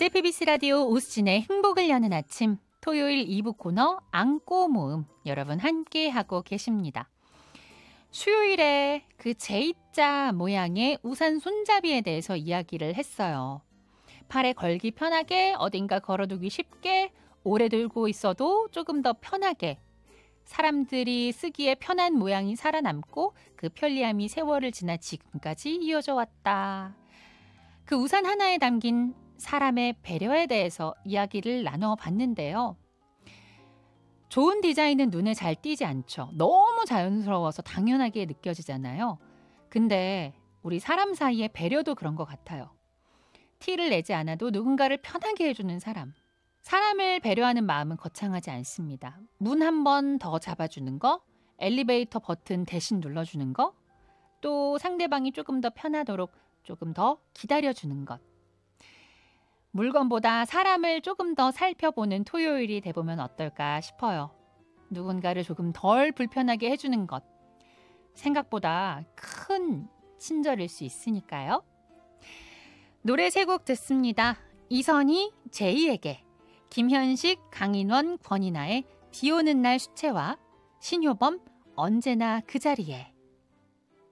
JCPBC 라디오 오수진의 행복을 여는 아침 토요일 2부 코너 안고 모음 여러분 함께하고 계십니다. 수요일에 그 J자 모양의 우산 손잡이에 대해서 이야기를 했어요. 팔에 걸기 편하게 어딘가 걸어두기 쉽게 오래 들고 있어도 조금 더 편하게 사람들이 쓰기에 편한 모양이 살아남고 그 편리함이 세월을 지나 지금까지 이어져 왔다. 그 우산 하나에 담긴 사람의 배려에 대해서 이야기를 나눠봤는데요. 좋은 디자인은 눈에 잘 띄지 않죠. 너무 자연스러워서 당연하게 느껴지잖아요. 근데 우리 사람 사이의 배려도 그런 것 같아요. 티를 내지 않아도 누군가를 편하게 해주는 사람. 사람을 배려하는 마음은 거창하지 않습니다. 문 한 번 더 잡아주는 거, 엘리베이터 버튼 대신 눌러주는 거, 또 상대방이 조금 더 편하도록 조금 더 기다려주는 것. 물건보다 사람을 조금 더 살펴보는 토요일이 돼보면 어떨까 싶어요. 누군가를 조금 덜 불편하게 해주는 것. 생각보다 큰 친절일 수 있으니까요. 노래 세 곡 듣습니다. 이선희, 제이에게, 김현식, 강인원, 권이나의 비 오는 날 수채화, 신효범, 언제나 그 자리에.